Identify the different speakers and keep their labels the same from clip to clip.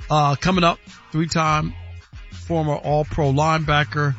Speaker 1: Coming up, 3-time former All-Pro linebacker.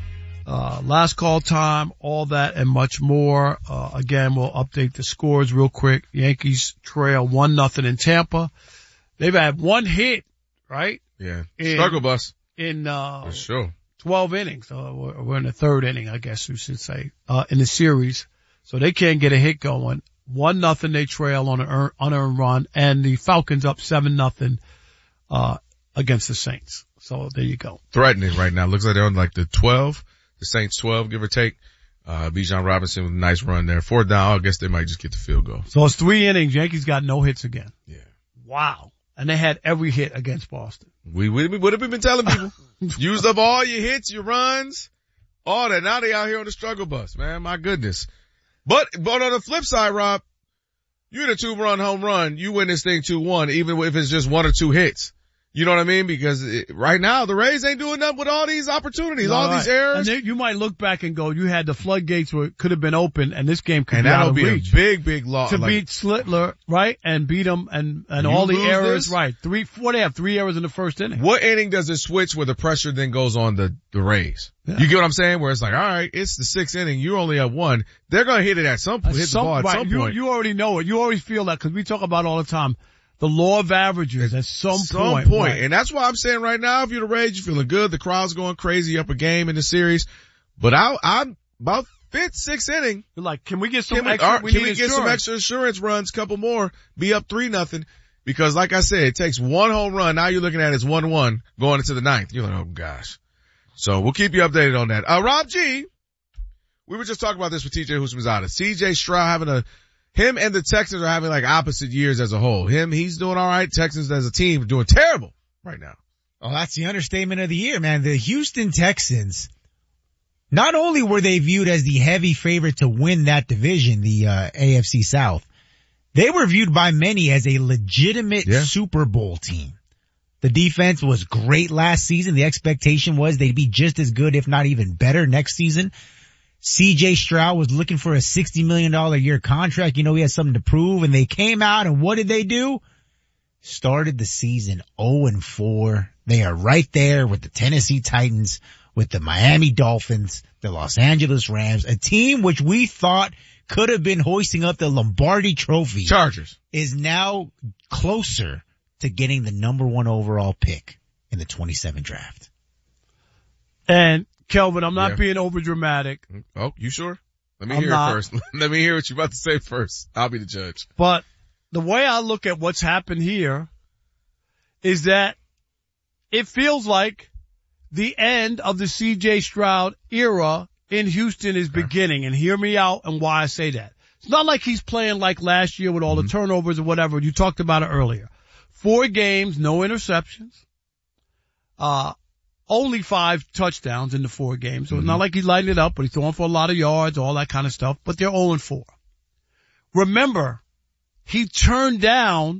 Speaker 1: Last call time, all that and much more. Again, we'll update the scores real quick. Yankees trail 1-0 in Tampa. They've had one hit, right?
Speaker 2: Yeah. Struggle bus.
Speaker 1: For
Speaker 2: sure.
Speaker 1: 12 innings. We're in the third inning, I guess you should say, in the series. So they can't get a hit going. 1-0 they trail on an unearned run, and the Falcons up 7-0, against the Saints. So there you go.
Speaker 2: Threatening right now. Looks like they're on like the 12. The Saints 12, give or take. Bijan Robinson with a nice run there. 4th down, I guess they might just get the field goal.
Speaker 1: So it's 3 innings. Yankees got no hits again.
Speaker 2: Yeah.
Speaker 1: Wow. And they had every hit against Boston.
Speaker 2: What have we been telling people? Used up all your hits, your runs, all that. Now they out here on the struggle bus, man. My goodness. But on the flip side, Rob, you hit a 2-run home run, you win this thing 2-1, even if it's just 1 or 2 hits. You know what I mean? Because right now the Rays ain't doing nothing with all these opportunities, these errors.
Speaker 1: And you might look back and go, you had the floodgates where it could have been open, and this game could
Speaker 2: be out of reach. And that'll be a big loss.
Speaker 1: To beat Slittler, right? And beat him and all the errors, right? They have 3 errors in the first inning.
Speaker 2: What inning does it switch where the pressure then goes on the Rays? Yeah. You get what I'm saying? Where it's like, all right, it's the 6th inning. You only have 1. They're going to hit it at some point, hit the ball at some point.
Speaker 1: You already know it. You always feel that because we talk about it all the time. The law of averages at some point. Right.
Speaker 2: And that's why I'm saying right now, if you're the Rays, you're feeling good. The crowd's going crazy up a game in the series. But I'm about 5th, 6th inning.
Speaker 1: You're like, can we get some extra?
Speaker 2: Can we get some extra insurance runs, couple more, be up 3-0? Because like I said, it takes 1 home run. Now you're looking at it's 1-1 going into the 9th. You're like, oh gosh. So we'll keep you updated on that. Rob G, we were just talking about this with TJ Houshmandzadeh. CJ Stroud him and the Texans are having like opposite years as a whole. He's doing all right. Texans as a team are doing terrible right now.
Speaker 3: Oh, that's the understatement of the year, man. The Houston Texans, not only were they viewed as the heavy favorite to win that division, the AFC South, they were viewed by many as a legitimate Super Bowl team. The defense was great last season. The expectation was they'd be just as good, if not even better, next season. C.J. Stroud was looking for a $60 million a year contract. You know, he had something to prove, and they came out, and what did they do? Started the season 0-4. They are right there with the Tennessee Titans, with the Miami Dolphins, the Los Angeles Rams, a team which we thought could have been hoisting up the Lombardi Trophy.
Speaker 2: Chargers.
Speaker 3: Is now closer to getting the number 1 overall pick in the 27 draft.
Speaker 1: And Kelvin, I'm not being over dramatic.
Speaker 2: Oh, you sure? Let me hear it first. Let me hear what you're about to say first. I'll be the judge.
Speaker 1: But the way I look at what's happened here is that it feels like the end of the CJ Stroud era in Houston is beginning. And hear me out and why I say that. It's not like he's playing like last year with all the turnovers or whatever. You talked about it earlier. 4 games, no interceptions. Only 5 touchdowns in the 4 games. So it's not like he's lighting it up, but he's throwing for a lot of yards, all that kind of stuff. But they're 0-4. Remember, he turned down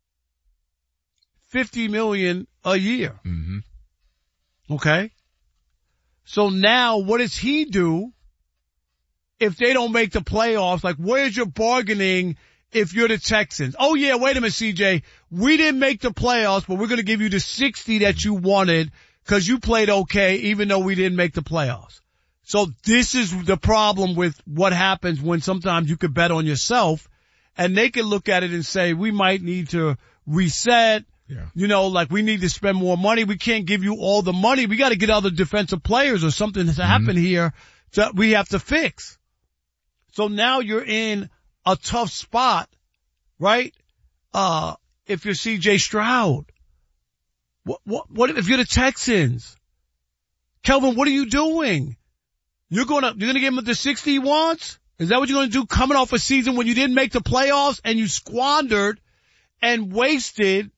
Speaker 1: $50 million a year. Mm-hmm. Okay? So now what does he do if they don't make the playoffs? Like, where's your bargaining if you're the Texans? Oh yeah, wait a minute, CJ. We didn't make the playoffs, but we're going to give you the 60 that you wanted because you played okay, even though we didn't make the playoffs. So this is the problem with what happens when sometimes you could bet on yourself and they could look at it and say, we might need to reset. Yeah. You know, like we need to spend more money. We can't give you all the money. We got to get other defensive players or something has happened here that we have to fix. So now you're in a tough spot, right? If you're CJ Stroud. What if you're the Texans? Kelvin, what are you doing? You're gonna give him the 60 he wants? Is that what you're gonna do coming off a season when you didn't make the playoffs and you squandered and wasted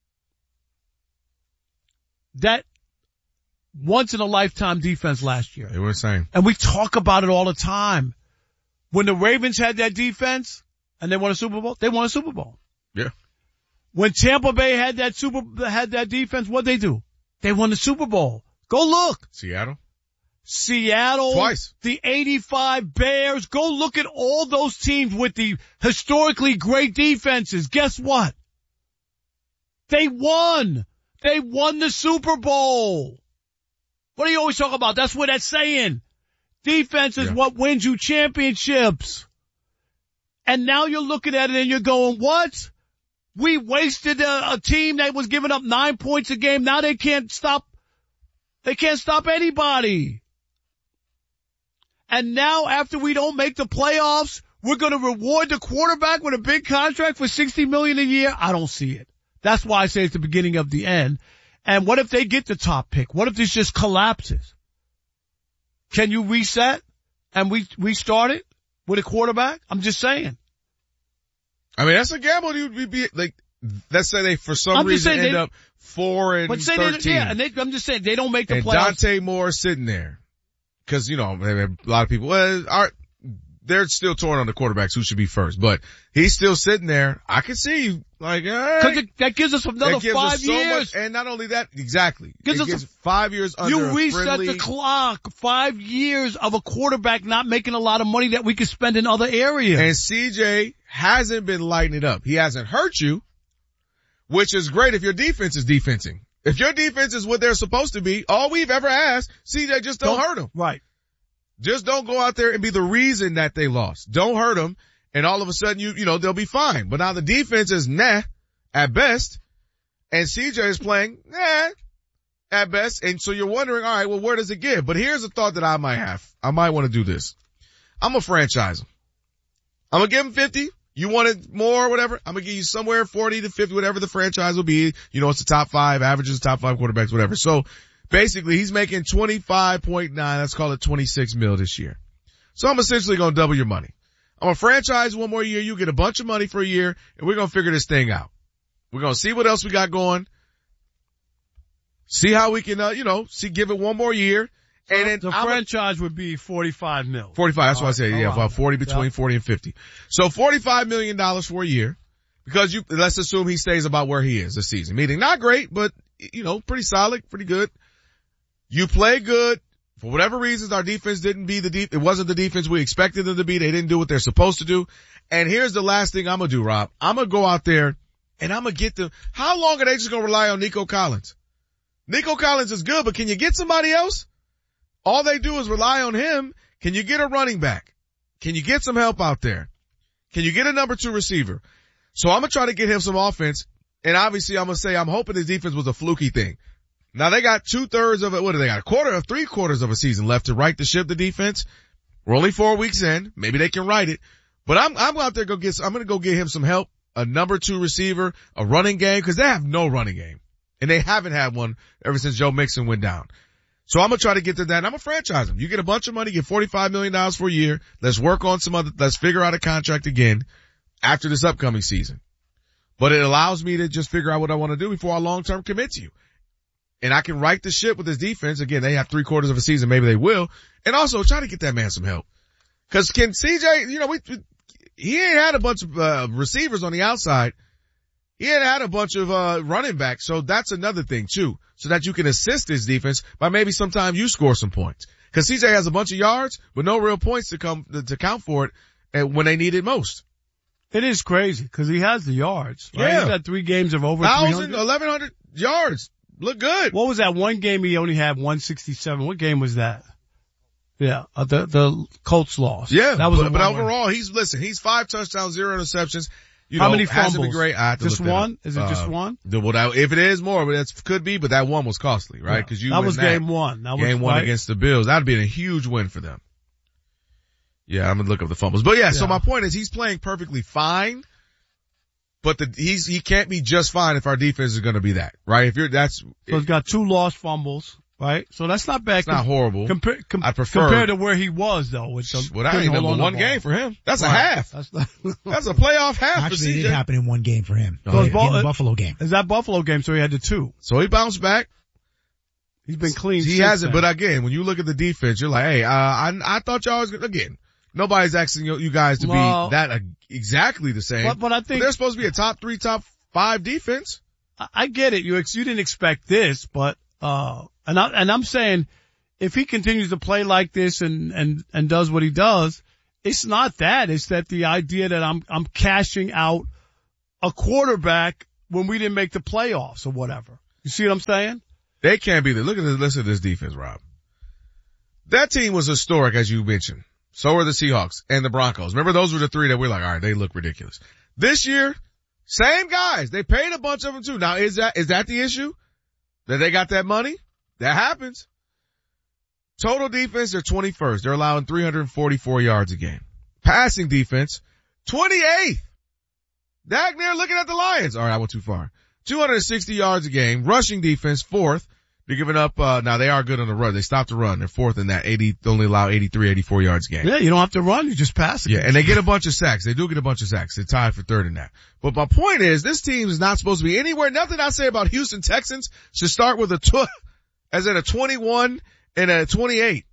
Speaker 1: that once in a lifetime defense last year?
Speaker 2: They were saying.
Speaker 1: And we talk about it all the time. When the Ravens had that defense and they won a Super Bowl, they won a Super Bowl.
Speaker 2: Yeah.
Speaker 1: When Tampa Bay had that defense, what'd they do? They won the Super Bowl. Go look. Seattle.
Speaker 2: Twice.
Speaker 1: The 85 Bears. Go look at all those teams with the historically great defenses. Guess what? They won. They won the Super Bowl. What do you always talk about? That's what that's saying. Defense is what wins you championships. And now you're looking at it and you're going, what? We wasted a team that was giving up 9 points a game. Now they can't stop anybody. And now after we don't make the playoffs, we're going to reward the quarterback with a big contract for $60 million a year. I don't see it. That's why I say it's the beginning of the end. And what if they get the top pick? What if this just collapses? Can you reset and we restart it with a quarterback? I'm just saying.
Speaker 2: I mean, that's a gamble. You'd be like, let's say they for some reason end up 4-13.
Speaker 1: I'm just saying they don't make the playoffs.
Speaker 2: And Dante Moore sitting there. Cause, you know, a lot of people, they're still torn on the quarterbacks who should be first, but he's still sitting there. I can see you like, all right.
Speaker 1: Cause that gives us another 5 years.
Speaker 2: And not only that, exactly. It gives 5 years under
Speaker 1: You reset the clock. 5 years of a quarterback not making a lot of money that we could spend in other areas.
Speaker 2: And CJ hasn't been lighting it up. He hasn't hurt you, which is great if your defense is defensing. If your defense is what they're supposed to be, all we've ever asked, CJ, just don't hurt them.
Speaker 1: Right.
Speaker 2: Just don't go out there and be the reason that they lost. Don't hurt them, and all of a sudden you know, they'll be fine. But now the defense is at best, and CJ is playing at best, and so you're wondering, all right, well, where does it give? But here's a thought that I might have. I might want to do this. I'm gonna franchise him. I'm gonna give him 50. You wanted more or whatever? I'm gonna give you somewhere 40 to 50, whatever the franchise will be. You know, it's the top 5, averages top 5 quarterbacks, whatever. So basically he's making 25.9, let's call it 26 mil this year. So I'm essentially gonna double your money. I'm gonna franchise one more year, you get a bunch of money for a year, and we're gonna figure this thing out. We're gonna see what else we got going. See how we can, give it one more year. And then
Speaker 1: the franchise would be 45 mil.
Speaker 2: 45, that's what I said. Yeah, about 40, between 40 and 50. So $45 million for a year, because let's assume he stays about where he is this season. Meaning not great, but, pretty solid, pretty good. You play good. For whatever reasons, our defense didn't be it wasn't the defense we expected them to be. They didn't do what they're supposed to do. And here's the last thing I'm gonna do, Rob. I'm gonna go out there and I'm gonna get how long are they just gonna rely on Nico Collins? Nico Collins is good, but can you get somebody else? All they do is rely on him. Can you get a running back? Can you get some help out there? Can you get a number 2 receiver? So I'm gonna try to get him some offense. And obviously I'm gonna say I'm hoping his defense was a fluky thing. Now they got 2/3 of it. What do they got? 3/4 of a season left to right the ship, the defense. We're only 4 weeks in. Maybe they can right it. But I'm out there I'm gonna go get him some help, a number 2 receiver, a running game, cause they have no running game. And they haven't had one ever since Joe Mixon went down. So I'm gonna try to get to that, and I'm gonna franchise him. You get a bunch of money, get $45 million for a year. Let's work on let's figure out a contract again after this upcoming season. But it allows me to just figure out what I want to do before I long-term commit to you. And I can right the ship with this defense. Again, they have 3/4 of a season, maybe they will. And also try to get that man some help. Cause can CJ, he ain't had a bunch of, receivers on the outside. He had a bunch of, running backs. So that's another thing too. So that you can assist his defense by maybe sometime you score some points. Cause CJ has a bunch of yards, but no real points to count for it when they need it most.
Speaker 1: It is crazy cause he has the yards. Right?
Speaker 2: Yeah.
Speaker 1: He's got 3 games of over
Speaker 2: 1,000,
Speaker 1: 300.
Speaker 2: 1,100 yards. Look good.
Speaker 1: What was that one game he only had 167? What game was that? Yeah, the Colts lost.
Speaker 2: Yeah,
Speaker 1: that was
Speaker 2: but overall, he's 5 touchdowns, 0 interceptions.
Speaker 1: How many fumbles?
Speaker 2: Hasn't been great. I have to
Speaker 1: just
Speaker 2: look
Speaker 1: one? Is it just one?
Speaker 2: If it is more, but that could be, but that one was costly, right? Cause
Speaker 1: that was game 1. That was
Speaker 2: game 1 against the Bills. That'd be a huge win for them. Yeah, I'm gonna look up the fumbles. But yeah, so my point is he's playing perfectly fine. But he can't be just fine if our defense is gonna be that, right? So
Speaker 1: he's got 2 lost fumbles, right? So that's not bad.
Speaker 2: It's not horrible.
Speaker 1: I prefer. Compared to where he was though.
Speaker 2: That ain't number 1 game for him. That's a half. That's a playoff half.
Speaker 3: Actually, it did happen in 1 game for him.
Speaker 1: So
Speaker 3: in the Buffalo game.
Speaker 1: Is that Buffalo game? So he had the 2.
Speaker 2: So he bounced back.
Speaker 1: He's been clean.
Speaker 2: He hasn't, but again, when you look at the defense, you're like, hey, I thought y'all was gonna, again, nobody's asking you guys to be that exactly the same.
Speaker 1: But I think
Speaker 2: they're supposed to be a top 3, top 5 defense.
Speaker 1: I get it. You didn't expect this, but, and I'm saying if he continues to play like this and does what he does, it's not that. It's that the idea that I'm cashing out a quarterback when we didn't make the playoffs or whatever. You see what I'm saying?
Speaker 2: They can't be there. Listen to this defense, Rob. That team was historic, as you mentioned. So were the Seahawks and the Broncos. Remember, those were the three that we're like, all right, they look ridiculous. This year, same guys. They paid a bunch of them too. Now, is that the issue? That they got that money? That happens. Total defense, they're 21st. They're allowing 344 yards a game. Passing defense, 28th. Dag near looking at the Lions. All right, I went too far. 260 yards a game. Rushing defense, 4th. They're giving up, now they are good on the run. They stopped the run. They're 4th in that. They only allow 83, 84 yards a game.
Speaker 1: Yeah, you don't have to run. You just pass it.
Speaker 2: Yeah, and they get a bunch of sacks. They do get a bunch of sacks. They're tied for 3rd in that. But my point is, this team is not supposed to be anywhere. Nothing I say about Houston Texans should start with a 21 and a 28.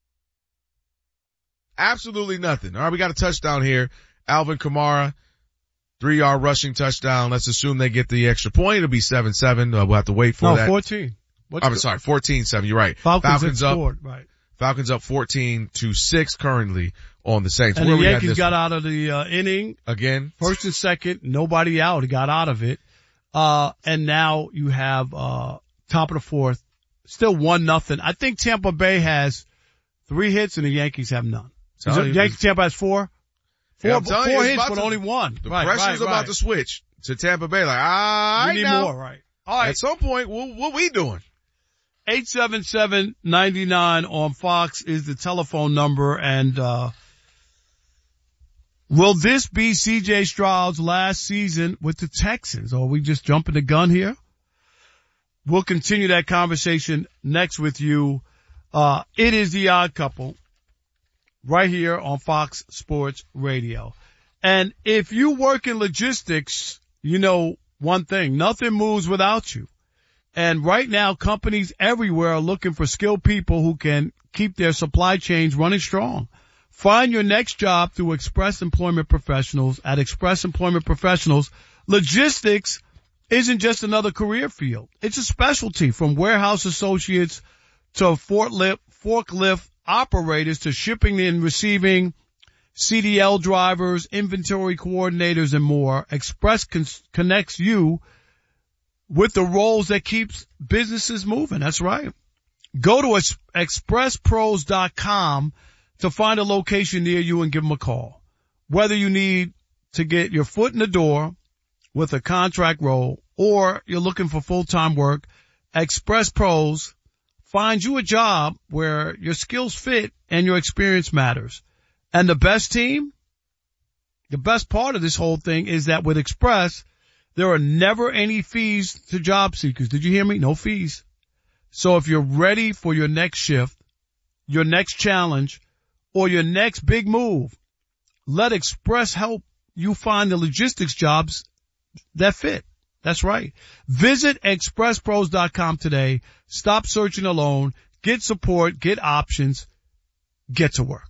Speaker 2: Absolutely nothing. All right, we got a touchdown here. Alvin Kamara, 3-yard rushing touchdown. Let's assume they get the extra point. It'll be 7-7. We'll have to wait for that.
Speaker 1: 14.
Speaker 2: I'm sorry, 14-7. You're right.
Speaker 1: Falcons up. Scored, right.
Speaker 2: Falcons up 14-6 currently on the Saints.
Speaker 1: And the Yankees got out of the inning.
Speaker 2: Again.
Speaker 1: First and second, nobody out. He got out of it. And now you have, top of the 4th, still 1-0. I think Tampa Bay has 3 hits and the Yankees have none. Tampa has 4? Four hits, but only 1.
Speaker 2: The pressure's about to switch to Tampa Bay. Like,
Speaker 1: we need more, right?
Speaker 2: All right. At some point, what we doing?
Speaker 1: 877-99 on Fox is the telephone number. And, will this be C.J. Stroud's last season with the Texans? Or are we just jumping the gun here? We'll continue that conversation next with you. It is The Odd Couple right here on Fox Sports Radio. And if you work in logistics, you know one thing, nothing moves without you. And right now, companies everywhere are looking for skilled people who can keep their supply chains running strong. Find your next job through Express Employment Professionals. At Express Employment Professionals, logistics isn't just another career field. It's a specialty, from warehouse associates to forklift operators to shipping and receiving, CDL drivers, inventory coordinators, and more. Express connects you with the roles that keeps businesses moving. That's right. Go to expresspros.com to find a location near you and give them a call. Whether you need to get your foot in the door with a contract role or you're looking for full-time work, Express Pros finds you a job where your skills fit and your experience matters. And the best team, the best part of this whole thing is that with Express, there are never any fees to job seekers. Did you hear me? No fees. So if you're ready for your next shift, your next challenge, or your next big move, let Express help you find the logistics jobs that fit. That's right. Visit expresspros.com today. Stop searching alone. Get support. Get options. Get to work.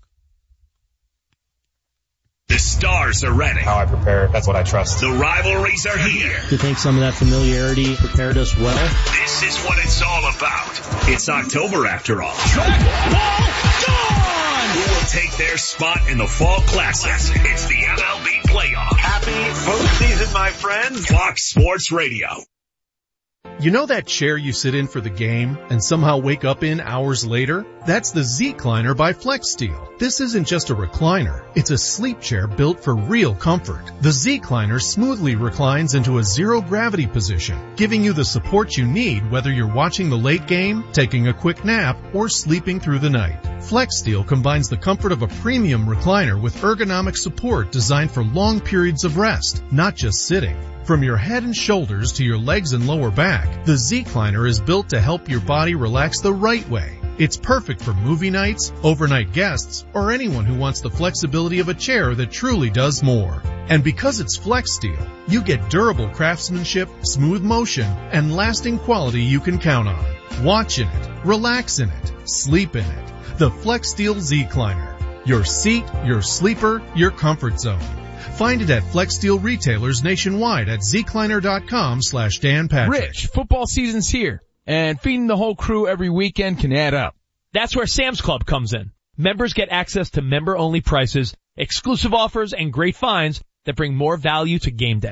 Speaker 4: The stars are ready.
Speaker 5: How I prepare, that's what I trust.
Speaker 4: The rivalries are here.
Speaker 6: I think some of that familiarity prepared us well.
Speaker 4: This is what it's all about. It's October after all.
Speaker 7: Track ball, gone!
Speaker 4: Who will take their spot in the Fall Classic? It's the MLB Playoff.
Speaker 7: Happy postseason, my friends.
Speaker 4: Fox Sports Radio.
Speaker 8: You know that chair you sit in for the game and somehow wake up in hours later? That's the Z-Cliner by FlexSteel. This isn't just a recliner. It's a sleep chair built for real comfort. The Z-Cliner smoothly reclines into a zero-gravity position, giving you the support you need whether you're watching the late game, taking a quick nap, or sleeping through the night. FlexSteel combines the comfort of a premium recliner with ergonomic support designed for long periods of rest, not just sitting. From your head and shoulders to your legs and lower back, the Z-Cliner is built to help your body relax the right way. It's perfect for movie nights, overnight guests, or anyone who wants the flexibility of a chair that truly does more. And because it's FlexSteel, you get durable craftsmanship, smooth motion, and lasting quality you can count on. Watch in it, relax in it, sleep in it. The FlexSteel Z-Cliner. Your seat, your sleeper, your comfort zone. Find it at FlexSteel retailers nationwide at zcliner.com/Dan Patrick.
Speaker 9: Rich, football season's here, and feeding the whole crew every weekend can add up.
Speaker 10: That's where Sam's Club comes in. Members get access to member-only prices, exclusive offers, and great finds that bring more value to game day.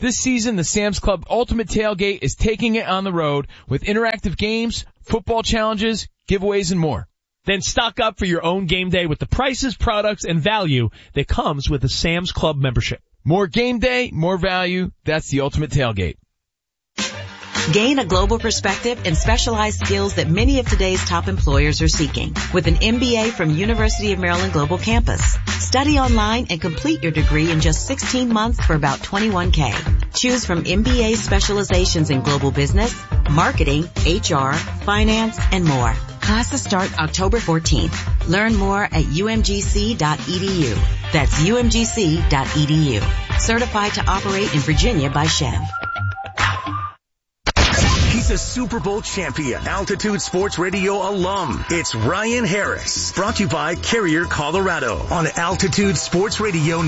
Speaker 9: This season, the Sam's Club Ultimate Tailgate is taking it on the road with interactive games, football challenges, giveaways, and more.
Speaker 10: Then stock up for your own game day with the prices, products, and value that comes with a Sam's Club membership.
Speaker 9: More game day, more value. That's the Ultimate Tailgate.
Speaker 5: Gain a global perspective and specialized skills that many of today's top employers are seeking with an MBA from University of Maryland Global Campus. Study online and complete your degree in just 16 months for about $21K. Choose from MBA specializations in global business, marketing, HR, finance, and more. Classes start October 14th. Learn more at umgc.edu. That's umgc.edu. Certified to operate in Virginia by Chev.
Speaker 4: He's a Super Bowl champion, Altitude Sports Radio alum. It's Ryan Harris, brought to you by Carrier, Colorado, on Altitude Sports Radio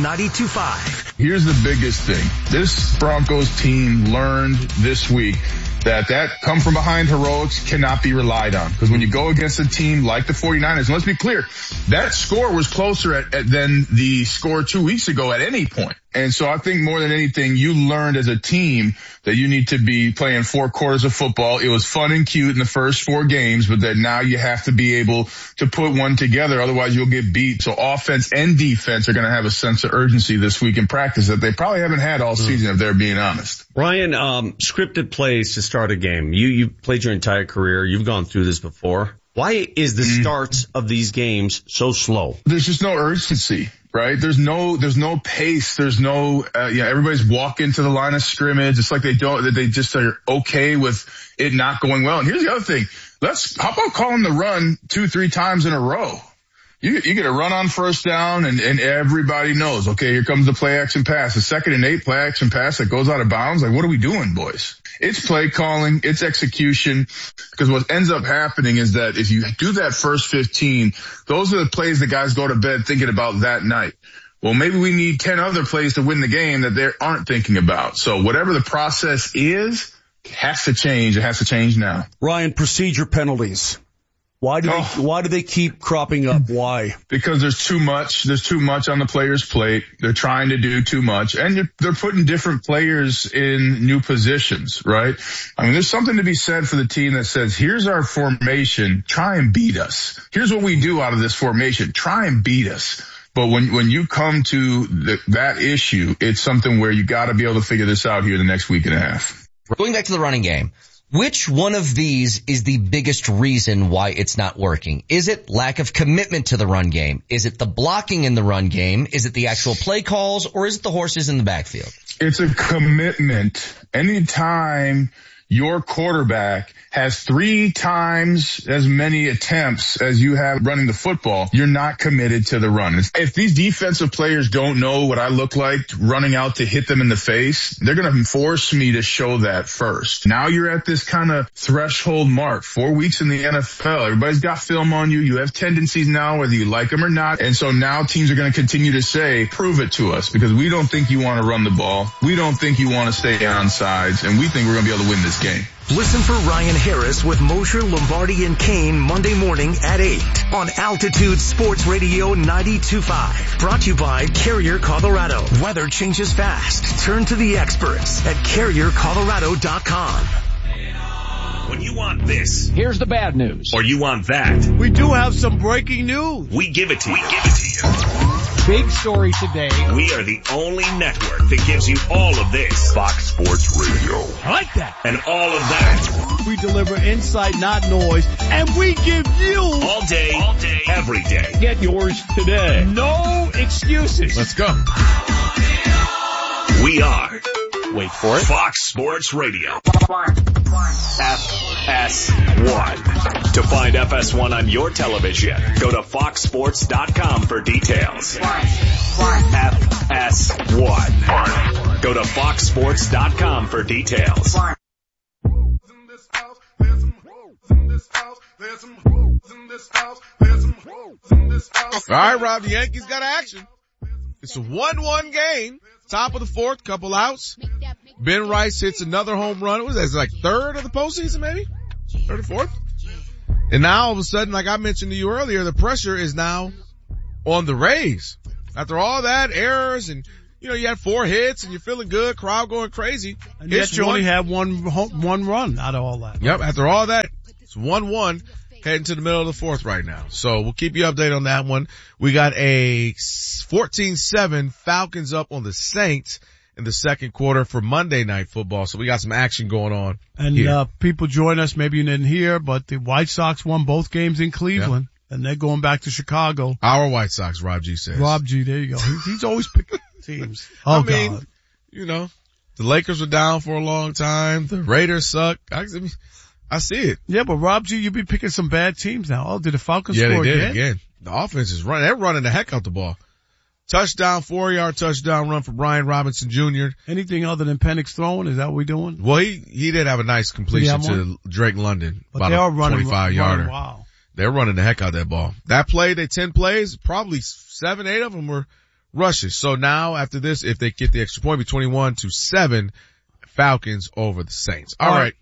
Speaker 4: 92.5.
Speaker 11: Here's the biggest thing. This Broncos team learned this week that come from behind heroics cannot be relied on. Because when you go against a team like the 49ers, and let's be clear, that score was closer than the score 2 weeks ago at any point. And so I think more than anything, you learned as a team that you need to be playing 4 quarters of football. It was fun and cute in the first 4 games, but that now you have to be able to put one together. Otherwise you'll get beat. So offense and defense are going to have a sense of urgency this week in practice that they probably haven't had all season, if they're being honest.
Speaker 12: Ryan, scripted plays to start a game. You played your entire career. You've gone through this before. Why is the starts of these games so slow?
Speaker 11: There's just no urgency, right? There's no pace. There's no, everybody's walking to the line of scrimmage. It's like they just are okay with it not going well. And here's the other thing. How about calling the run 2-3 times in a row? You get a run on first down and everybody knows, okay, here comes the play action pass. The 2nd and 8 play action pass that goes out of bounds. Like, what are we doing, boys? It's play calling, it's execution, because what ends up happening is that if you do that first 15, those are the plays that guys go to bed thinking about that night. Well, maybe we need 10 other plays to win the game that they aren't thinking about. So whatever the process is, it has to change. It has to change now.
Speaker 13: Ryan, procedure penalties. Why do they keep cropping up? Why?
Speaker 11: Because there's too much. There's too much on the player's plate. They're trying to do too much, and they're putting different players in new positions, right? I mean, there's something to be said for the team that says, here's our formation. Try and beat us. Here's what we do out of this formation. Try and beat us. But when you come to that issue, it's something where you got to be able to figure this out here the next week and a half.
Speaker 14: Going back to the running game. Which one of these is the biggest reason why it's not working? Is it lack of commitment to the run game? Is it the blocking in the run game? Is it the actual play calls? Or is it the horses in the backfield?
Speaker 11: It's a commitment. Anytime your quarterback has 3 times as many attempts as you have running the football, you're not committed to the run. If these defensive players don't know what I look like running out to hit them in the face, they're going to force me to show that first. Now you're at this kind of threshold mark, 4 weeks in the NFL. Everybody's got film on you. You have tendencies now, whether you like them or not. And so now teams are going to continue to say, prove it to us, because we don't think you want to run the ball. We don't think you want to stay on sides, and we think we're going to be able to win this game.
Speaker 4: Listen for Ryan Harris with Mosher, Lombardi, and Kane Monday morning at 8 on Altitude Sports Radio 92.5. Brought to you by Carrier, Colorado. Weather changes fast. Turn to the experts at CarrierColorado.com. When you want this,
Speaker 9: here's the bad news.
Speaker 4: Or you want that,
Speaker 1: we do have some breaking news.
Speaker 4: We give it to you.
Speaker 1: Big story today.
Speaker 4: We are the only network that gives you all of this. Fox Sports Radio.
Speaker 1: I like that.
Speaker 4: And all of that.
Speaker 1: We deliver insight, not noise. And we give you
Speaker 4: all day, every day.
Speaker 10: Get yours today. No excuses.
Speaker 2: Let's go.
Speaker 4: We are,
Speaker 10: wait for it,
Speaker 4: Fox Sports Radio. FS1. To find FS1 on your television, go to foxsports.com for details. FS1. Go to foxsports.com for details.
Speaker 2: All right, Rob, the Yankees got action. It's a 1-1 game. Top of the 4th, couple outs. Ben Rice hits another home run. What was that? It's like 3rd of the postseason, maybe? 3rd or 4th? And now all of a sudden, like I mentioned to you earlier, the pressure is now on the Rays. After all that errors and, you had 4 hits and you're feeling good, crowd going crazy.
Speaker 1: And yet you only had one run out of all that.
Speaker 2: Yep. After all that, it's 1-1 heading to the middle of the fourth right now. So we'll keep you updated on that one. We got a 14-7 Falcons up on the Saints in the second quarter for Monday Night Football. So we got some action going on.
Speaker 1: And people join us, maybe you didn't hear, but the White Sox won both games in Cleveland. Yep. And they're going back to Chicago.
Speaker 2: Our White Sox, Rob G says.
Speaker 1: Rob G, there you go. He's always picking teams. Oh,
Speaker 2: I mean,
Speaker 1: God.
Speaker 2: The Lakers were down for a long time. The Raiders suck. I see it.
Speaker 1: Yeah, but Rob G, you be picking some bad teams now. Oh, did the Falcons score again?
Speaker 2: Yeah, they did again. The offense is running. They're running the heck out the ball. Touchdown, 4-yard touchdown run for Brian Robinson Jr.
Speaker 1: Anything other than Penix throwing? Is that what we're doing?
Speaker 2: Well, he did have a nice completion to Drake London.
Speaker 1: But
Speaker 2: about
Speaker 1: a
Speaker 2: 25-yarder.
Speaker 1: Wow.
Speaker 2: They're running the heck out of that ball. That play, they 10 plays, probably 7, 8 of them were rushes. So now after this, if they get the extra point, it'll be 21-7, Falcons over the Saints. All right.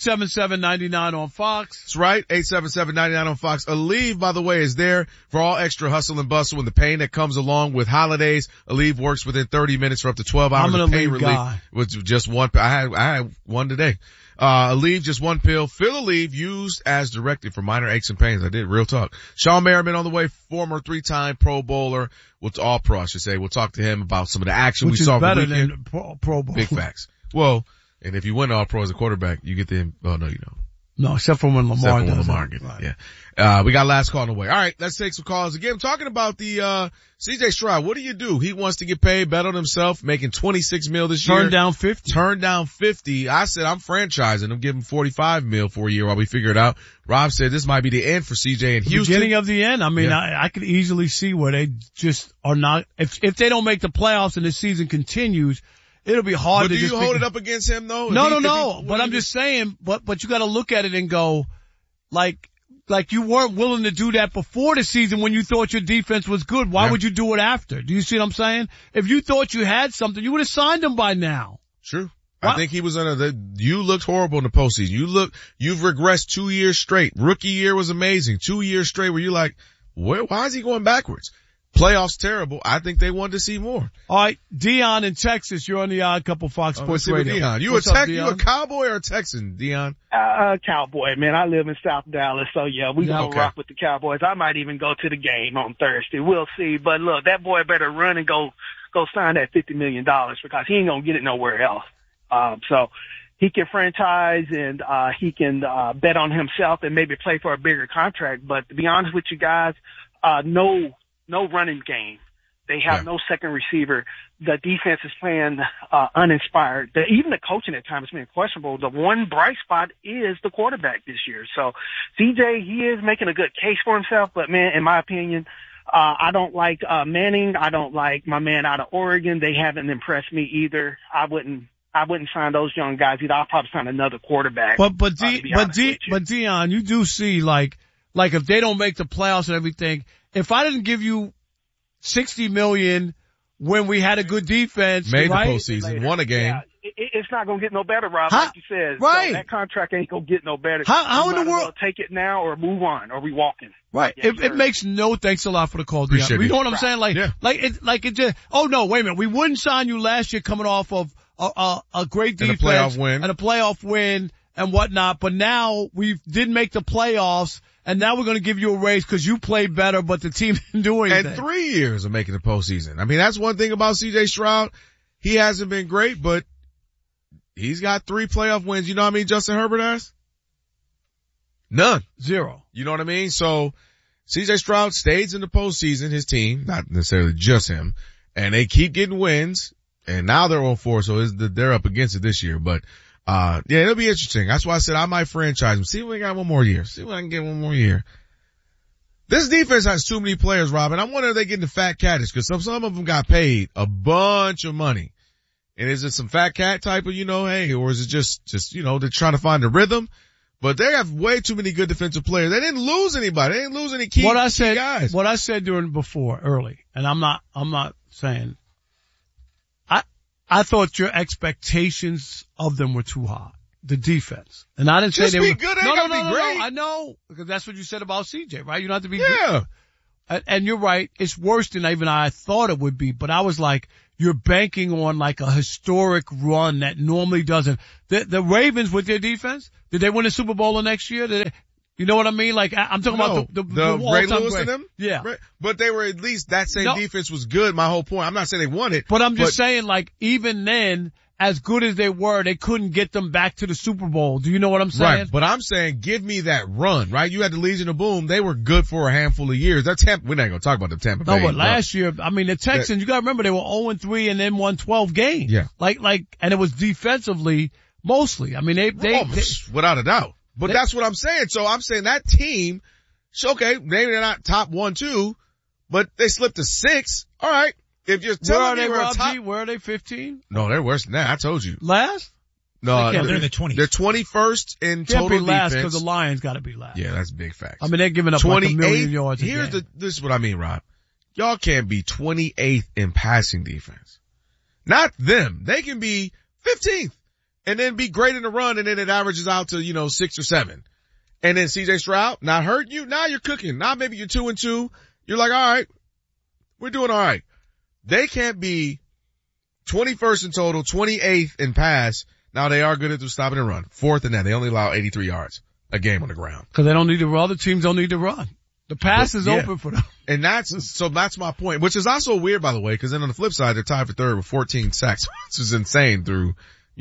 Speaker 1: 877-99 on Fox.
Speaker 2: That's right. 877-99 on Fox. Aleve, by the way, is there for all extra hustle and bustle and the pain that comes along with holidays. Aleve works within 30 minutes for up to 12 hours of pain relief. With just one. I had one today. Aleve, just one pill. Feel Aleve, used as directed for minor aches and pains. I did, real talk. Sean Merriman on the way, former 3-time Pro Bowler. All pro, I should say. We'll talk to him about some of the action we saw.
Speaker 1: Which is better than Pro Bowl.
Speaker 2: Big facts. Well, and if you win All Pro as a quarterback, you get the, no, you don't.
Speaker 1: No, except for when Lamar does.
Speaker 2: Right. Yeah. We got last call on the way. All right, let's take some calls again. I'm talking about the, CJ Stroud. What do? He wants to get paid, bet on himself, making $26 million this year.
Speaker 1: Turn down 50.
Speaker 2: Turn down 50. I said I'm franchising him, give him $45 million for a year while we figure it out. Rob said this might be the end for CJ in Houston.
Speaker 1: Beginning of the end. I mean, I could easily see where they just are not, if they don't make the playoffs and the season continues, it'll be hard
Speaker 2: to
Speaker 1: just
Speaker 2: do you hold it up against him though?
Speaker 1: No. But I'm just saying, but you gotta look at it and go, like you weren't willing to do that before the season when you thought your defense was good. Why would you do it after? Do you see what I'm saying? If you thought you had something, you would have signed him by now.
Speaker 2: True. I think he was you looked horrible in the postseason. You've regressed 2 years straight. Rookie year was amazing. 2 years straight where you're like, why is he going backwards? Playoffs terrible. I think they wanted to see more.
Speaker 1: All right, Dion in Texas. You're on the Odd Couple Fox Sports Radio.
Speaker 2: Dion. You a Cowboy or a Texan, Dion?
Speaker 15: Cowboy, man. I live in South Dallas, so yeah, we gonna rock with the Cowboys. I might even go to the game on Thursday. We'll see. But look, that boy better run and go sign that $50 million because he ain't gonna get it nowhere else. So he can franchise and he can bet on himself and maybe play for a bigger contract. But to be honest with you guys, no running game. They have no second receiver. The defense is playing uninspired. Even the coaching at times has been questionable. The one bright spot is the quarterback this year. So CJ, he is making a good case for himself, but man, in my opinion, I don't like Manning. I don't like my man out of Oregon. They haven't impressed me either. I wouldn't sign those young guys either. I'll probably sign another quarterback.
Speaker 1: But Dion, you do see like if they don't make the playoffs and everything, if I didn't give you $60 million when we had a good defense,
Speaker 2: made the postseason, won a game.
Speaker 15: Yeah, it's not gonna get no better, Rob. Like you said,
Speaker 1: right?
Speaker 15: So that contract ain't gonna get no better.
Speaker 1: How in the world?
Speaker 15: Take it now or move on? Or we walking?
Speaker 1: Right. It makes no. Thanks a lot for the call, Dion. You know what I'm saying? Like it just. Oh no, wait a minute. We wouldn't sign you last year coming off of a great defense
Speaker 2: and
Speaker 1: a playoff win and whatnot, but now we didn't make the playoffs. And now we're going to give you a raise because you played better, but the team didn't do anything.
Speaker 2: And 3 years of making the postseason. I mean, that's one thing about CJ Stroud. He hasn't been great, but he's got 3 playoff wins. You know what I mean Justin Herbert has? None.
Speaker 1: 0.
Speaker 2: You know what I mean? So CJ Stroud stays in the postseason, his team, not necessarily just him, and they keep getting wins, and now they're 0-4, so they're up against it this year, but it'll be interesting. That's why I said I might franchise him. See if we got one more year. See if I can get one more year. This defense has too many players, Rob, and I wonder if they getting the fat cattish because some of them got paid a bunch of money. And is it some fat cat type of, or is it just, they're trying to find the rhythm? But they have way too many good defensive players. They didn't lose anybody. They didn't lose any key guys.
Speaker 1: What I said early, and I'm not saying, I thought your expectations of them were too high. The defense. And I didn't say they were.
Speaker 2: Just be good. They ain't gotta be great.
Speaker 1: I know. Because that's what you said about CJ, right? You don't have to be good. And you're right. It's worse than even I thought it would be. But I was like, you're banking on like a historic run that normally doesn't. The Ravens with their defense, did they win the Super Bowl next year? You know what I mean? Like, I'm talking about the
Speaker 2: Ray Lewis and them?
Speaker 1: Yeah.
Speaker 2: Right. But they were at least, that same defense was good, my whole point. I'm not saying they won it.
Speaker 1: But I'm just saying, like, even then, as good as they were, they couldn't get them back to the Super Bowl. Do you know what I'm saying?
Speaker 2: Right. But I'm saying, give me that run, right? You had the Legion of Boom. They were good for a handful of years. We're not going to talk about the Tampa Bay.
Speaker 1: No, but last year, I mean, the Texans, you got to remember, they were 0-3 and then won 12 games.
Speaker 2: Yeah.
Speaker 1: And it was defensively, mostly. I mean, they
Speaker 2: without a doubt. But that's what I'm saying. So I'm saying that team, okay, maybe they're not top 1-2, but they slipped to 6. All right. If you're telling me
Speaker 1: where are they, 15?
Speaker 2: No, they're worse than that. I told you.
Speaker 1: Last?
Speaker 2: No,
Speaker 3: they're in the 20s.
Speaker 2: They're 21st in total defense.
Speaker 1: Can't be last because the Lions got to be last.
Speaker 2: Yeah, that's big facts.
Speaker 1: I mean, they're giving up like 1 million yards a game.
Speaker 2: This is what I mean, Rob. Y'all can't be 28th in passing defense. Not them. They can be 15th. And then be great in the run, and then it averages out to, 6 or 7. And then CJ Stroud, not hurt you, now you're cooking. Now maybe you're 2-2. You're like, all right, we're doing all right. They can't be 21st in total, 28th in pass. Now they are good at stopping and run. 4th in that. They only allow 83 yards a game on the ground.
Speaker 1: Cause they don't need to run. Other teams don't need to run. The pass is open for them.
Speaker 2: And that's my point, which is also weird, by the way, cause then on the flip side, they're tied for third with 14 sacks, which is insane through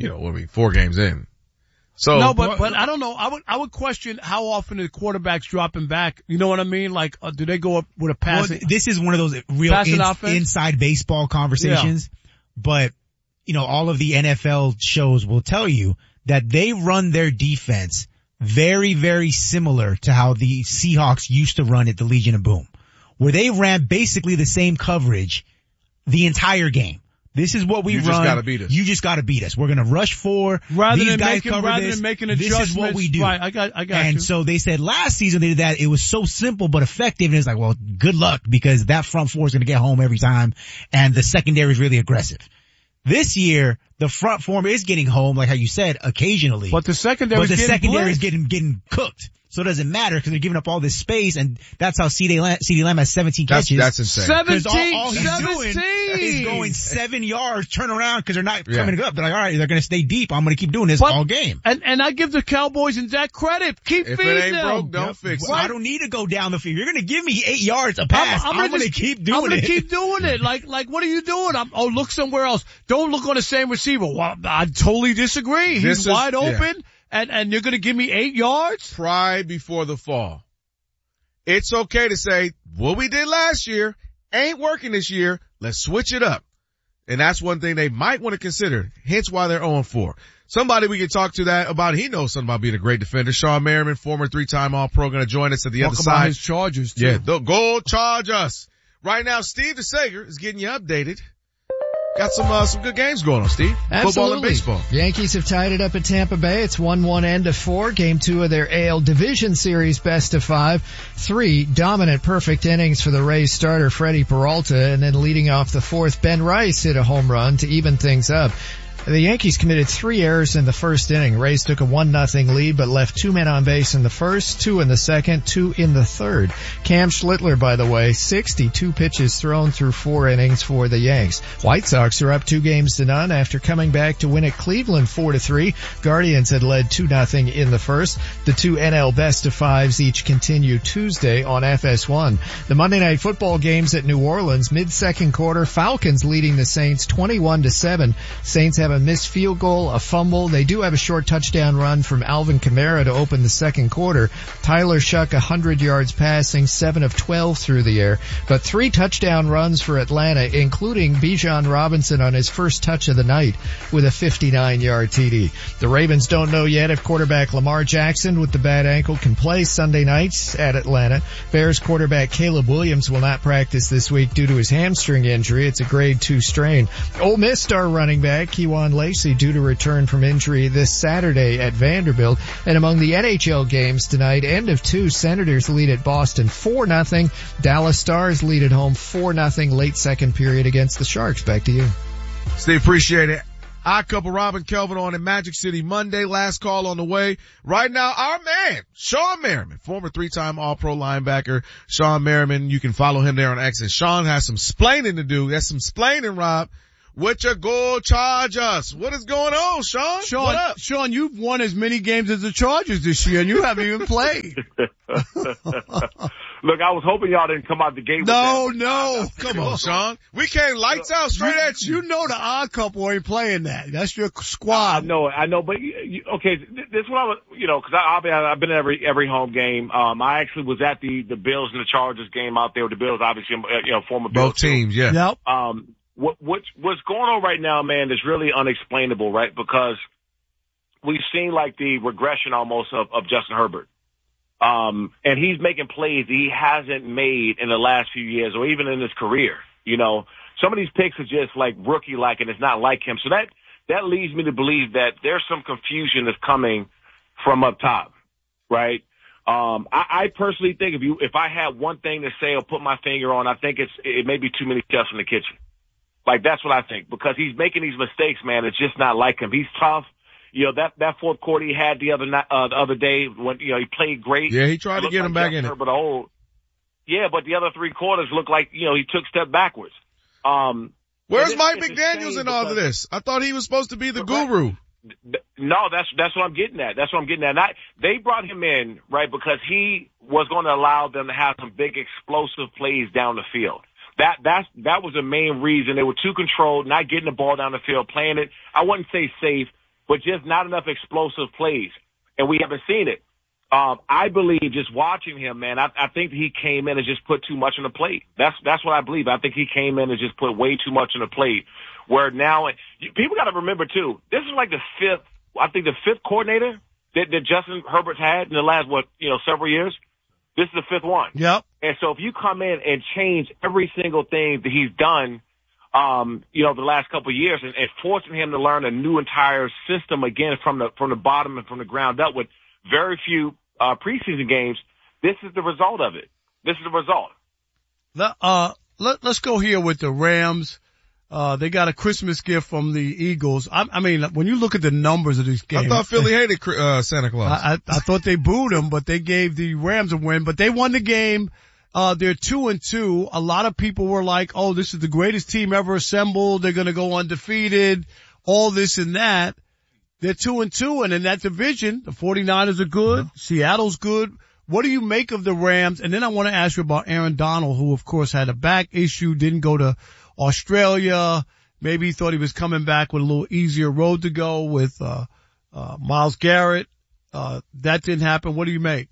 Speaker 2: 4 games in. So
Speaker 1: no, but I don't know. I would question how often the quarterback's dropping back. You know what I mean? Like, do they go up with a pass?
Speaker 3: Well, this is one of those real inside baseball conversations. Yeah. But all of the NFL shows will tell you that they run their defense very, very similar to how the Seahawks used to run at the Legion of Boom, where they ran basically the same coverage the entire game. This is what we run. You just gotta beat us. You just gotta beat us. We're gonna rush 4.
Speaker 1: Rather than making adjustments.
Speaker 3: This is what we do.
Speaker 1: Right, I got you.
Speaker 3: And so they said last season they did that. It was so simple but effective. And it's like, well, good luck because that front 4 is gonna get home every time. And the secondary is really aggressive. This year, the front 4 is getting home, like how you said, occasionally.
Speaker 1: But the secondary
Speaker 3: is getting cooked. So it doesn't matter because they're giving up all this space, and that's how CeeDee Lamb has 17 catches.
Speaker 2: That's insane.
Speaker 1: 17!
Speaker 3: All he's doing is going 7 yards, turn around because they're not coming up. They're like, all right, they're going to stay deep. I'm going to keep doing this all game.
Speaker 1: And I give the Cowboys and Dak credit. Keep feeding them.
Speaker 2: If it ain't broke, don't fix it.
Speaker 3: I don't need to go down the field. You're going to give me 8 yards a pass. I'm going to keep doing it.
Speaker 1: I'm going to keep doing it. Like, what are you doing? Look somewhere else. Don't look on the same receiver. Well, I totally disagree. He's wide open. And you're going to give me 8 yards?
Speaker 2: Pride before the fall. It's okay to say, what we did last year ain't working this year. Let's switch it up. And that's one thing they might want to consider. Hence why they're 0-4. Somebody we can talk to that about, he knows something about being a great defender. Sean Merriman, former 3-time All-Pro, going to join us at the other side.
Speaker 1: About his Chargers, too.
Speaker 2: Yeah, go charge us. Right now, Steve DeSager is getting you updated. Got some good games going on, Steve.
Speaker 16: Absolutely.
Speaker 2: Football and baseball.
Speaker 16: Yankees have tied it up at Tampa Bay. It's 1-1 end of 4. Game 2 of their AL Division Series best of 5. 3 dominant perfect innings for the Rays starter Freddie Peralta, and then leading off the 4th, Ben Rice hit a home run to even things up. The Yankees committed 3 errors in the first inning. Rays took a 1-0 lead, but left 2 men on base in the first, 2 in the second, 2 in the third. Cam Schlittler, by the way, 62 pitches thrown through 4 innings for the Yanks. White Sox are up 2-0 after coming back to win at Cleveland 4-3. Guardians had led 2-0 in the first. The 2 NL best of 5s each continue Tuesday on FS1. The Monday Night Football games at New Orleans, mid-second quarter, Falcons leading the Saints 21-7. Saints have a missed field goal, a fumble. They do have a short touchdown run from Alvin Kamara to open the second quarter. Tyler Shuck 100 yards passing, 7 of 12 through the air. But 3 touchdown runs for Atlanta, including Bijan Robinson on his first touch of the night with a 59-yard TD. The Ravens don't know yet if quarterback Lamar Jackson with the bad ankle can play Sunday nights at Atlanta. Bears quarterback Caleb Williams will not practice this week due to his hamstring injury. It's a grade 2 strain. Ole Miss star running back Kejuan Lacey due to return from injury this Saturday at Vanderbilt. And among the NHL games tonight, end of 2, Senators lead at Boston 4-0. Dallas Stars lead at home 4-0 late second period against the Sharks. Back to you.
Speaker 2: Steve, appreciate it. Odd Couple Robin Kelvin on in Magic City Monday. Last call on the way. Right now, our man, Sean Merriman, former 3-time All-Pro linebacker. Sean Merriman, you can follow him there on X. And Sean has some splaining to do. That's some splaining, Rob. with your Go Chargers. What is going on, Sean? What up?
Speaker 1: Sean, you've won as many games as the Chargers this year, and you haven't even played.
Speaker 17: Look, I was hoping y'all didn't come out the gate with that.
Speaker 1: No.
Speaker 2: Come on, Sean. We came lights out straight at you.
Speaker 1: You know the odd couple ain't playing that. That's your squad.
Speaker 17: I know, but okay, this is what I was, cause I've been at every home game. I actually was at the Bills and the Chargers game out there with the Bills, obviously, former Bills.
Speaker 2: Both teams, yeah.
Speaker 1: Yep.
Speaker 17: What's going on right now, man, is really unexplainable, right? Because we've seen like the regression almost of Justin Herbert. And he's making plays he hasn't made in the last few years or even in his career. Some of these picks are just like rookie-like and it's not like him. So that leads me to believe that there's some confusion that's coming from up top, right? I personally think if I had one thing to say or put my finger on, I think it may be too many chefs in the kitchen. Like that's what I think because he's making these mistakes, man. It's just not like him. He's tough. That fourth quarter he had the other day when, he played great.
Speaker 2: Yeah, he tried to get him back in it.
Speaker 17: But yeah, but the other three quarters looked like, he took a step backwards.
Speaker 2: Where's Mike McDaniels in all of this? I thought he was supposed to be the guru.
Speaker 17: No, that's what I'm getting at. They brought him in, right, because he was going to allow them to have some big explosive plays down the field. That was the main reason. They were too controlled, not getting the ball down the field, playing it. I wouldn't say safe, but just not enough explosive plays. And we haven't seen it. I believe just watching him, man, I think he came in and just put too much on the plate. That's what I believe. I think he came in and just put way too much on the plate. Where now, people got to remember too, this is like the fifth coordinator that Justin Herbert's had in the last, several years. This is the fifth one.
Speaker 1: Yep.
Speaker 17: And so if you come in and change every single thing that he's done, the last couple of years and forcing him to learn a new entire system again from the bottom and from the ground up with very few preseason games, this is the result of it. This is the result.
Speaker 1: Let's go here with the Rams. They got a Christmas gift from the Eagles. I mean, when you look at the numbers of these games.
Speaker 2: I thought Philly hated Santa Claus.
Speaker 1: I thought they booed him, but they gave the Rams a win, but they won the game. They're 2-2. A lot of people were like, oh, this is the greatest team ever assembled. They're going to go undefeated, all this and that. They're 2-2. And in that division, the 49ers are good. Seattle's good. What do you make of the Rams? And then I want to ask you about Aaron Donald, who of course had a back issue, didn't go to Australia. Maybe he thought he was coming back with a little easier road to go with, Myles Garrett. That didn't happen. What do you make?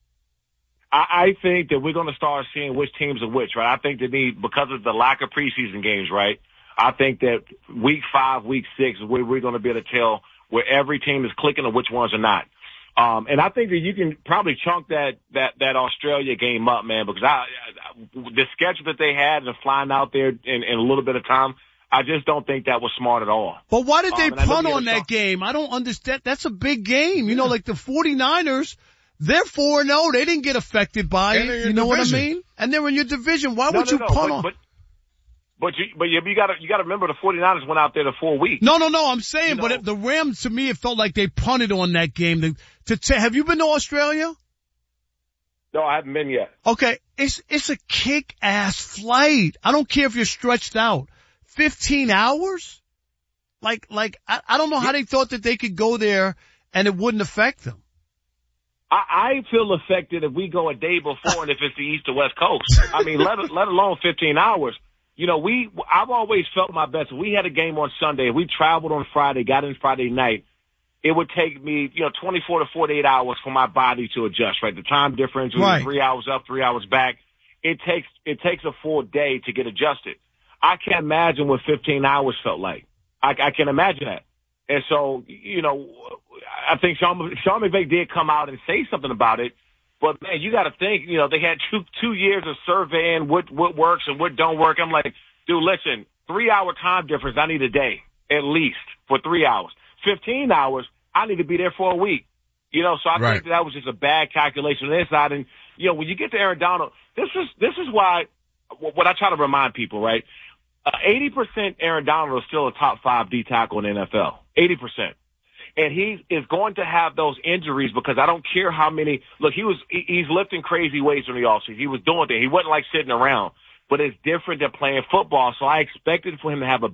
Speaker 17: I think that we're going to start seeing which teams are which, right? I think because of the lack of preseason games, right? I think that week 5, week 6 is where we're going to be able to tell where every team is clicking and which ones are not. And I think that you can probably chunk that Australia game up, man, because the schedule that they had and flying out there in a little bit of time, I just don't think that was smart at all.
Speaker 1: But why did they punt on that game? I don't understand. That's a big game. You know, like the 49ers, they're 4-0. They didn't get affected by it. You know what I mean? And they're in your division. Why would you punt on?
Speaker 17: But you gotta remember the 49ers went out there the 4 weeks.
Speaker 1: No, I'm saying, but the Rams, to me, it felt like they punted on that game. Have you been to Australia?
Speaker 17: No, I haven't been yet.
Speaker 1: Okay. It's a kick-ass flight. I don't care if you're stretched out. 15 hours? Like, I don't know how they thought that they could go there and it wouldn't affect them.
Speaker 17: I feel affected if we go a day before and if it's the East or West Coast. I mean, let alone 15 hours. I've always felt my best. If we had a game on Sunday, if we traveled on Friday, got in Friday night, it would take me, 24 to 48 hours for my body to adjust, right? The time difference,
Speaker 1: right.
Speaker 17: 3 hours up, 3 hours back. It takes a full day to get adjusted. I can't imagine what 15 hours felt like. I can imagine that. And so, I think Sean McVay did come out and say something about it. But man, you got to think, they had two years of surveying what works and what don't work. I'm like, dude, listen, 3 hour time difference. I need a day at least for 3 hours. 15 hours. I need to be there for a week. So I think that was just a bad calculation on their side. And when you get to Aaron Donald, this is why what I try to remind people, right? 80% Aaron Donald is still a top 5 D tackle in the NFL. 80%. And he is going to have those injuries because I don't care how many. Look, he's lifting crazy weights in the offseason. He was doing that. He wasn't like sitting around. But it's different than playing football. So I expected for him to have a back.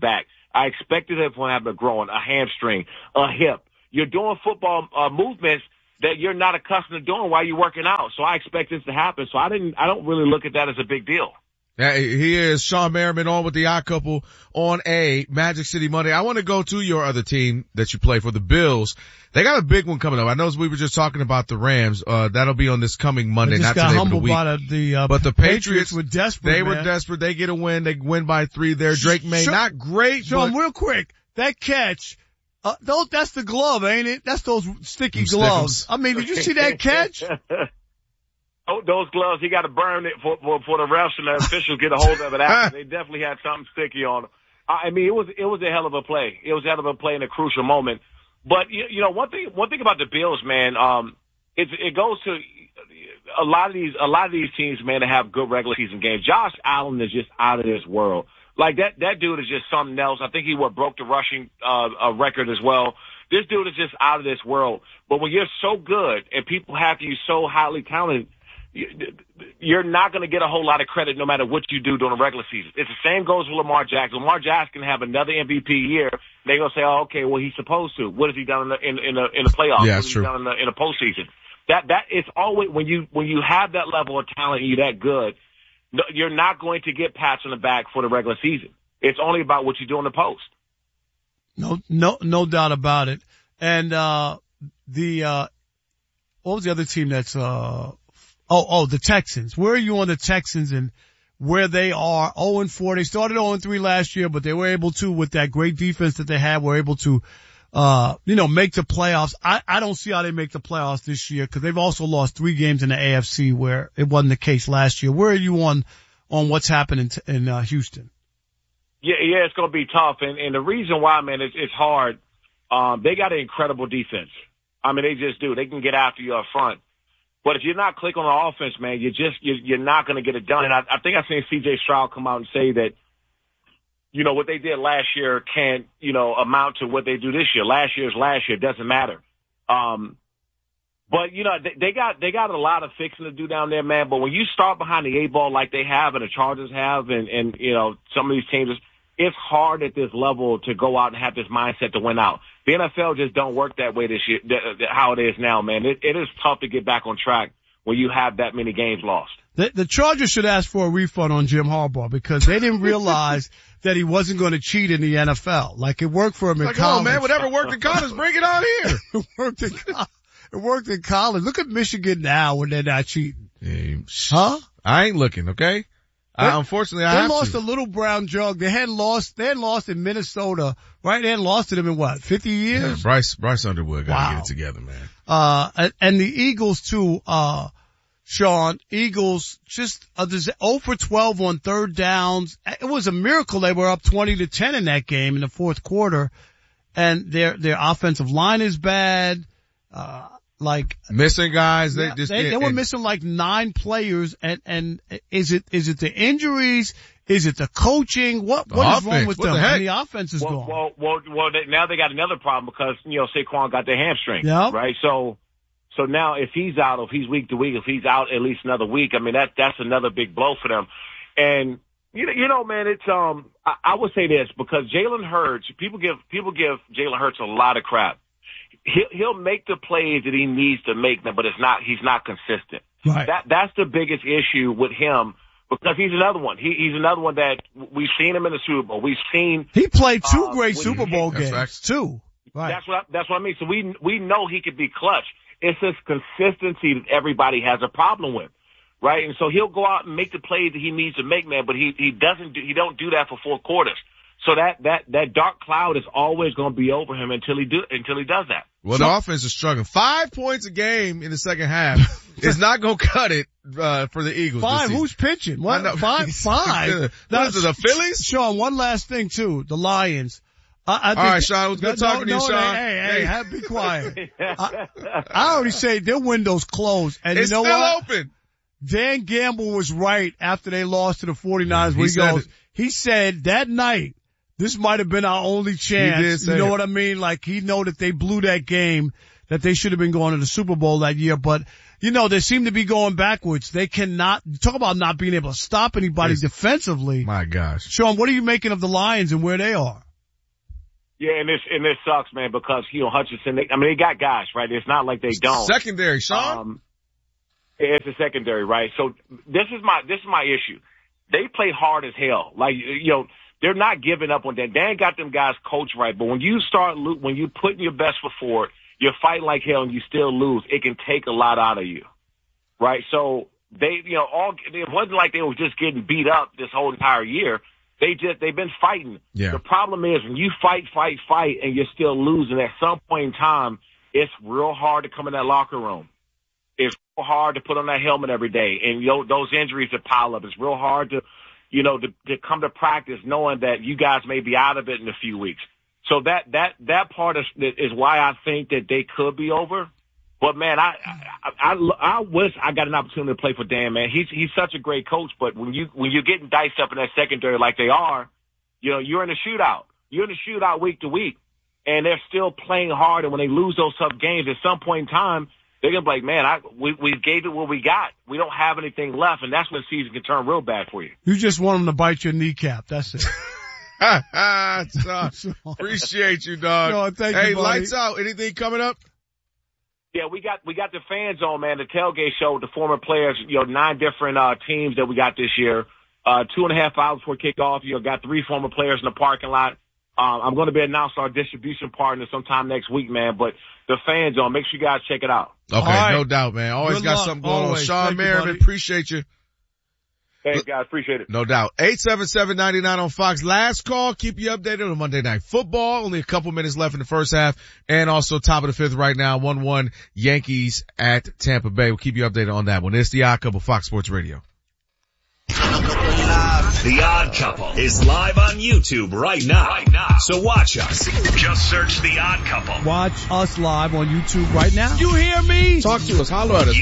Speaker 17: I expected him to have a groin, a hamstring, a hip. You're doing football movements that you're not accustomed to doing while you're working out. So I expect this to happen. So I don't really look at that as a big deal.
Speaker 2: Yeah, he is Sean Merriman on with the Odd Couple on a Magic City Monday. I want to go to your other team that you play for, the Bills. They got a big one coming up. I know we were just talking about the Rams. That'll be on this coming Monday, not today, but the week. But the Patriots
Speaker 1: were desperate.
Speaker 2: They were desperate. They get a win. They win by 3 there. Drake May, not great.
Speaker 1: Sean, real quick, that catch, that's the glove, ain't it? That's those sticky gloves. I mean, did you see that catch?
Speaker 17: Those gloves, he got to burn it for the refs and the officials get a hold of it after. They definitely had something sticky on them. I mean, it was a hell of a play. It was a hell of a play in a crucial moment. But you know, one thing about the Bills, man, it goes to a lot of these teams, man, that have good regular season games. Josh Allen is just out of this world. Like that dude is just something else. I think he broke the rushing record as well. This dude is just out of this world. But when you're so good and people have you so highly talented, you're not going to get a whole lot of credit no matter what you do during the regular season. It's the same goes with Lamar Jackson. Lamar Jackson can have another MVP year. They're going to say, oh, okay, well, he's supposed to. What has he done in the playoffs?
Speaker 2: Yeah,
Speaker 17: what has he done in the postseason? That it's always, when you have that level of talent and you're that good, you're not going to get pats on the back for the regular season. It's only about what you do in the post.
Speaker 1: No doubt about it. And, what was the other team that's, the Texans. Where are you on the Texans and where they are? 0-4. They started 0-3 last year, but they were able to, with that great defense that they had, were able to, make the playoffs. I don't see how they make the playoffs this year because they've also lost 3 games in the AFC where it wasn't the case last year. Where are you on what's happening in Houston?
Speaker 17: Yeah, it's going to be tough. And the reason why, man, it's hard. They got an incredible defense. I mean, they just do. They can get after you up front. But if you're not clicking on offense, man, you're not going to get it done. And I think I've seen C.J. Stroud come out and say that, you know, what they did last year can't, amount to what they do this year. Last year's last year. It doesn't matter. But, they got a lot of fixing to do down there, man. But when you start behind the 8-ball like they have and the Chargers have and some of these teams, it's hard at this level to go out and have this mindset to win out. The NFL just don't work that way this year, how it is now, man. It is tough to get back on track when you have that many games lost.
Speaker 1: The Chargers should ask for a refund on Jim Harbaugh because they didn't realize that he wasn't going to cheat in the NFL. Like, it worked for him in college.
Speaker 2: Oh, man, whatever worked in college, bring it on here.
Speaker 1: It worked in college. Look at Michigan now when they're not cheating. Huh?
Speaker 2: I ain't looking, okay? Unfortunately, I have to.
Speaker 1: They lost a little brown jug. They hadn't lost in Minnesota, right? They hadn't lost to them in 50 years?
Speaker 2: Yeah, Bryce Underwood got to get it together, man.
Speaker 1: And the Eagles too, Sean, Eagles just 0 for 12 on third downs. It was a miracle they were up 20-10 in that game in the fourth quarter. And their offensive line is bad.
Speaker 2: Missing guys.
Speaker 1: They were missing like 9 players. And is it the injuries? Is it the coaching? What is wrong with them? And the offense is gone.
Speaker 17: Well, now they got another problem because, Saquon got their hamstring.
Speaker 1: Yeah.
Speaker 17: Right. So now if he's out, if he's week to week, if he's out at least another week, I mean, that's another big blow for them. And, man, it's, I would say this because Jalen Hurts, people give Jalen Hurts a lot of crap. He'll make the plays that he needs to make them, but he's not consistent.
Speaker 1: Right.
Speaker 17: That's the biggest issue with him because he's another one. He's another one that we've seen him in the Super Bowl. We've seen.
Speaker 1: He played 2 great Super Bowl games, too. Right.
Speaker 17: That's what I mean. So we know he could be clutch. It's this consistency that everybody has a problem with. Right. And so he'll go out and make the plays that he needs to make, man, but he don't do that for 4 quarters. So that dark cloud is always going to be over him until he does that.
Speaker 2: Well, the offense is struggling. 5 points a game in the second half is not going to cut it, for the Eagles.
Speaker 1: 5? Who's pitching? What? 5?
Speaker 2: What is it, the Phillies?
Speaker 1: Sean, one last thing too. The Lions.
Speaker 2: All right, Sean, it was good talking to you, Sean.
Speaker 1: Hey, be quiet. I already say their window's closed. And
Speaker 2: it's
Speaker 1: you know
Speaker 2: still
Speaker 1: what?
Speaker 2: open.
Speaker 1: Dan Gamble was right after they lost to the 49ers. He said that night, this might have been our only chance. You know what I mean? Like, he know that they blew that game, that they should have been going to the Super Bowl that year. But, they seem to be going backwards. They cannot, talk about not being able to stop anybody defensively.
Speaker 2: My gosh.
Speaker 1: Sean, what are you making of the Lions and where they are?
Speaker 17: Yeah, and this sucks, man, because, Hutchinson, they got guys, right? It's not like they don't.
Speaker 2: Secondary, Sean.
Speaker 17: It's a secondary, right? So this is my issue. They play hard as hell. Like, they're not giving up on that. Dan got them guys coached right, but when you put your best foot forward, you're fighting like hell and you still lose, it can take a lot out of you, right? So it wasn't like they were just getting beat up this whole entire year. They've been fighting.
Speaker 2: Yeah.
Speaker 17: The problem is when you fight, and you're still losing, at some point in time, it's real hard to come in that locker room. It's real hard to put on that helmet every day, and those injuries that pile up. It's real hard to come to practice knowing that you guys may be out of it in a few weeks. So that part is why I think that they could be over. But man, I wish I got an opportunity to play for Dan, man. He's such a great coach, but when you're getting diced up in that secondary like they are, you're in a shootout. You're in a shootout week to week, and they're still playing hard. And when they lose those tough games, at some point in time, they're gonna be like, man, we gave it what we got. We don't have anything left, and that's when the season can turn real bad for you.
Speaker 1: You just want them to bite your kneecap. That's it.
Speaker 2: Appreciate you, dog.
Speaker 1: No, thank you,
Speaker 2: hey,
Speaker 1: buddy.
Speaker 2: lights out. Anything coming up?
Speaker 17: Yeah, we got the fan zone, man. The tailgate show with the former players. 9 different teams that we got this year. 2.5 hours before kickoff, got 3 former players in the parking lot. I'm going to be announcing our distribution partner sometime next week, man. But the fan zone, make sure you guys check it out.
Speaker 2: Okay,
Speaker 1: right.
Speaker 2: No doubt, man. Always
Speaker 1: Good
Speaker 2: got
Speaker 1: luck.
Speaker 2: something going
Speaker 1: Always.
Speaker 2: on. Sean
Speaker 1: Thank you,
Speaker 2: Merriman,
Speaker 1: buddy.
Speaker 2: appreciate you.
Speaker 17: Thanks, guys. Appreciate it.
Speaker 2: No doubt. 877-99 on Fox. Last call. Keep you updated on Monday Night Football. Only a couple minutes left in the first half. And also top of the 5th right now. 1-1 Yankees at Tampa Bay. We'll keep you updated on that one. It's The Odd Couple, Fox Sports Radio.
Speaker 18: The Odd Couple is live on YouTube right now. So watch us. Just search The Odd Couple.
Speaker 1: Watch us live on YouTube right now. You hear me?
Speaker 2: Talk to us. Holler at us.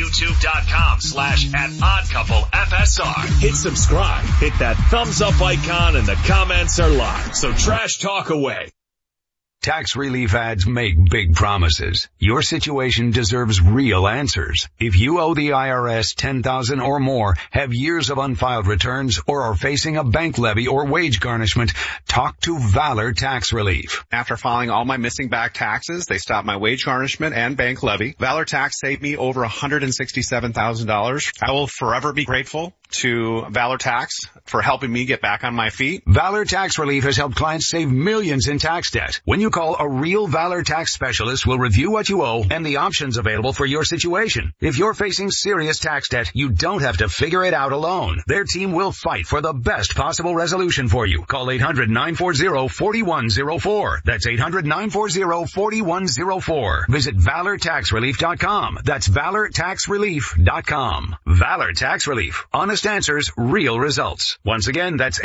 Speaker 18: YouTube.com/@OddCoupleFSR. Hit subscribe. Hit that thumbs up icon and the comments are live. So trash talk away.
Speaker 19: Tax relief ads make big promises. Your situation deserves real answers. If you owe the IRS $10,000 or more, have years of unfiled returns, or are facing a bank levy or wage garnishment, talk to Valor Tax Relief.
Speaker 20: After filing all my missing back taxes, they stopped my wage garnishment and bank levy. Valor Tax saved me over $167,000. I will forever be grateful to Valor Tax for helping me get back on my feet.
Speaker 19: Valor Tax Relief has helped clients save millions in tax debt. When you call, a real Valor Tax specialist will review what you owe and the options available for your situation. If you're facing serious tax debt, you don't have to figure it out alone. Their team will fight for the best possible resolution for you. Call 800-940-4104. That's 800-940-4104. Visit ValorTaxRelief.com. That's ValorTaxRelief.com. Valor Tax Relief. Honest answers, real results. Once again, that's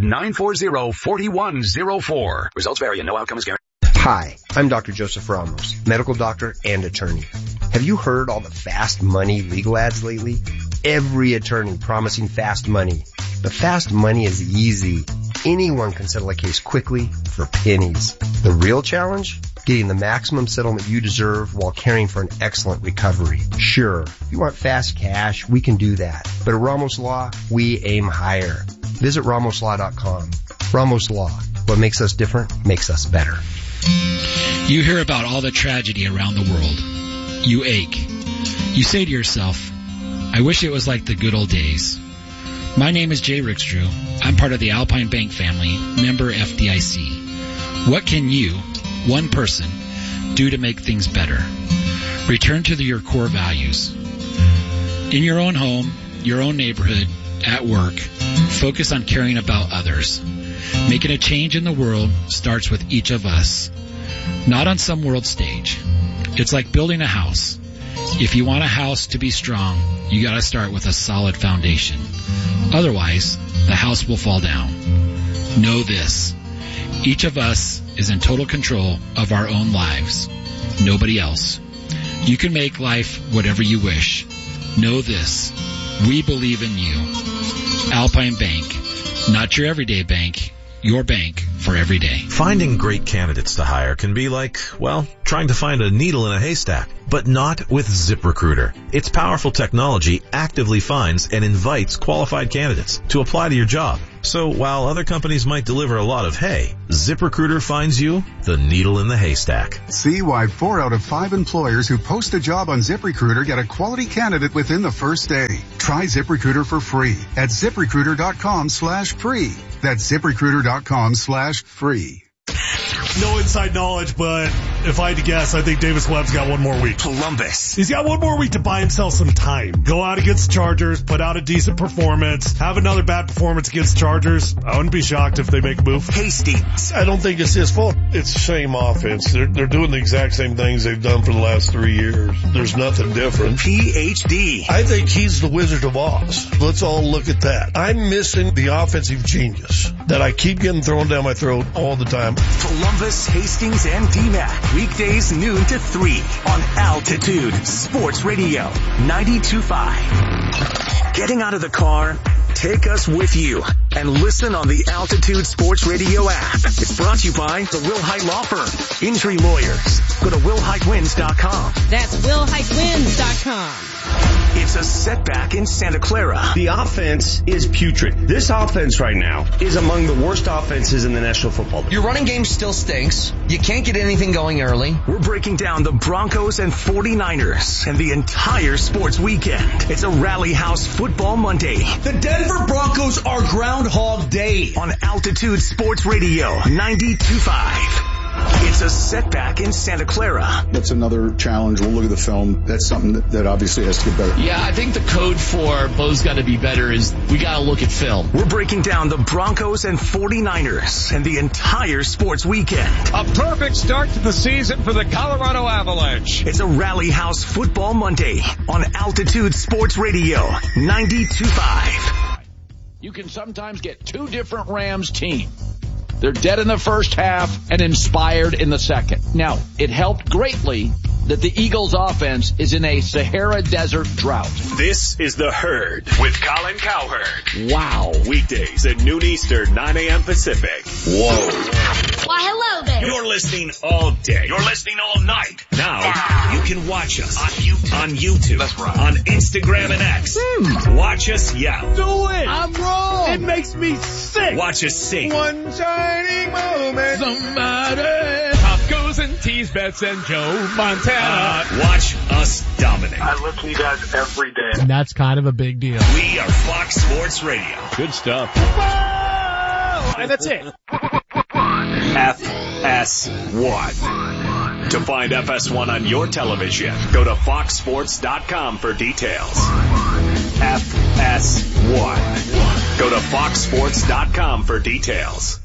Speaker 19: 800-940-4104. Results vary and no outcome is guaranteed.
Speaker 21: Hi, I'm Dr. Joseph Ramos, medical doctor and attorney. Have you heard all the fast money legal ads lately? Every attorney promising fast money. But fast money is easy. Anyone can settle a case quickly for pennies. The real challenge? Getting the maximum settlement you deserve while caring for an excellent recovery. Sure, if you want fast cash, we can do that. But at Ramos Law, we aim higher. Visit RamosLaw.com. Ramos Law. What makes us different makes us better.
Speaker 22: You hear about all the tragedy around the world. You ache. You say to yourself, I wish it was like the good old days. My name is Jay Rickstrew. I'm part of the Alpine Bank family, member FDIC. What can you, one person, do to make things better? Return to your core values. In your own home, your own neighborhood, at work, focus on caring about others. Making a change in the world starts with each of us, not on some world stage. It's like building a house. If you want a house to be strong, you gotta start with a solid foundation. Otherwise, the house will fall down. Know this. Each of us is in total control of our own lives. Nobody else. You can make life whatever you wish. Know this. We believe in you. Alpine Bank. Not your everyday bank. Your bank for every day.
Speaker 23: Finding great candidates to hire can be like, well, trying to find a needle in a haystack, but not with ZipRecruiter. Its powerful technology actively finds and invites qualified candidates to apply to your job. So while other companies might deliver a lot of hay, ZipRecruiter finds you the needle in the haystack.
Speaker 6: See why 4 out of 5 employers who post a job on ZipRecruiter get a quality candidate within the first day. Try ZipRecruiter for free at ZipRecruiter.com/free. That's ZipRecruiter.com/free.
Speaker 7: No inside knowledge, but if I had to guess, I think Davis Webb's got one more week.
Speaker 19: Columbus.
Speaker 7: He's got one more week to buy himself some time. Go out against the Chargers, put out a decent performance, have another bad performance against the Chargers. I wouldn't be shocked if they make a move.
Speaker 19: Hastings.
Speaker 8: I don't think it's his fault. It's the same offense. They're doing the exact same things they've done for the last 3 years. There's nothing different.
Speaker 19: PhD.
Speaker 8: I think he's the Wizard of Oz. Let's all look at that. I'm missing the offensive genius that I keep getting thrown down my throat all the time.
Speaker 19: Columbus, Hastings, and DMAC. Weekdays noon to 3 on Altitude Sports Radio 92.5. Getting out of the car? Take us with you and listen on the Altitude Sports Radio app. It's brought to you by the Will Height Law Firm. Injury lawyers. Go to willheightwins.com.
Speaker 24: That's willheightwins.com.
Speaker 19: It's a setback in Santa Clara.
Speaker 12: The offense is putrid. This offense right now is among the worst offenses in the National Football League.
Speaker 14: Your running game still stinks. You can't get anything going early.
Speaker 19: We're breaking down the Broncos and 49ers and the entire sports weekend. It's a Rally House Football Monday.
Speaker 13: The Denver Broncos are Groundhog Day.
Speaker 19: On Altitude Sports Radio 92.5. It's a setback in Santa Clara.
Speaker 25: That's another challenge. We'll look at the film. That's something that obviously has to get better.
Speaker 26: Yeah, I think the code for Bo's got to be better is we got to look at film.
Speaker 19: We're breaking down the Broncos and 49ers and the entire sports weekend.
Speaker 27: A perfect start to the season for the Colorado Avalanche.
Speaker 19: It's a Rally House Football Monday on Altitude Sports Radio 92.5.
Speaker 28: You can sometimes get two different Rams teams. They're dead in the first half and inspired in the second. Now, it helped greatly that the Eagles' offense is in a Sahara Desert drought.
Speaker 18: This is The Herd with Colin Cowherd.
Speaker 28: Wow.
Speaker 18: Weekdays at noon Eastern, 9 a.m. Pacific. Whoa.
Speaker 24: Why, hello there.
Speaker 18: You're listening all day. You're listening all night. Now, you can watch us on YouTube. That's right. On Instagram and X. Watch us yell.
Speaker 27: Do it. I'm wrong. It makes me sick.
Speaker 18: Watch us sing.
Speaker 27: One shining moment. Somebody. Pop goes and tease bets and Joe Montana.
Speaker 18: Watch us dominate.
Speaker 29: I listen to you guys every day.
Speaker 10: And that's kind of a big deal.
Speaker 18: We are Fox Sports Radio.
Speaker 27: Good stuff. And that's it.
Speaker 18: FS1. To find FS1 on your television, go to foxsports.com for details. FS1. Go to foxsports.com for details.